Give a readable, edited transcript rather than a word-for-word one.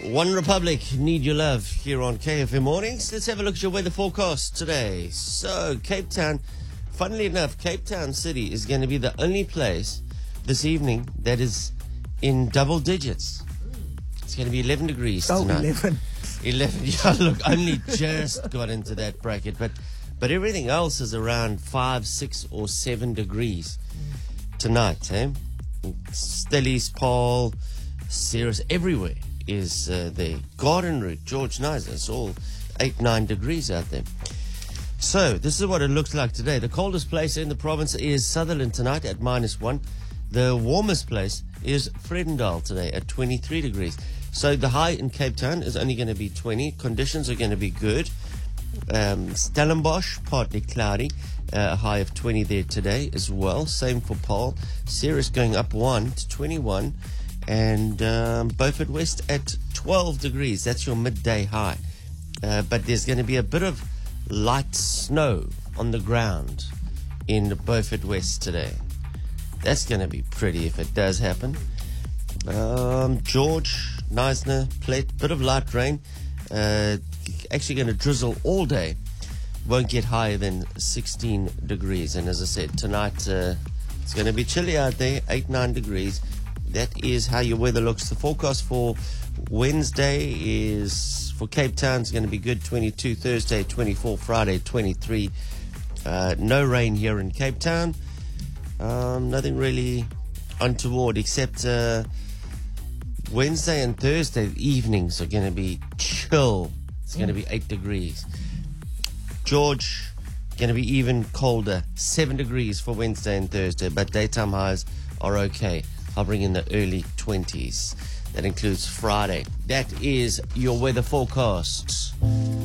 One Republic, Need Your Love, here on KFM Mornings. Let's have a look at your weather forecast today. So, Cape Town, funnily enough, Cape Town City is going to be the only place this evening that is in double digits. It's going to be 11 degrees tonight. 11. 11, yeah, look, only just got into that bracket, but everything else is around 5, 6, or 7 degrees tonight, eh? Stellies, Paul, Ceres, everywhere is the Garden Route, George Nice, it's all 8, 9 degrees out there. So, this is what it looks like today. The coldest place in the province is Sutherland tonight at -1. The warmest place is Vredendal today at 23 degrees. So, the high in Cape Town is only going to be 20. Conditions are going to be good. Stellenbosch, partly cloudy. A high of 20 there today as well. Same for Paul. Ceres going up 1 to 21. And Beaufort West at 12 degrees. That's your midday high. But there's going to be a bit of light snow on the ground in Beaufort West today. That's going to be pretty if it does happen. George, Knysna, Plet, bit of light rain. Actually going to drizzle all day. Won't get higher than 16 degrees. And as I said, tonight it's going to be chilly out there, 8, 9 degrees. That is how your weather looks. The forecast for Wednesday is, for Cape Town, it's going to be good, 22. Thursday, 24. Friday, 23. No rain here in Cape Town. Nothing really untoward except Wednesday and Thursday evenings are going to be chill. It's going to be 8 degrees. George, going to be even colder, 7 degrees for Wednesday and Thursday, but daytime highs are okay. I'll bring in the early 20s. That includes Friday. That is your weather forecast.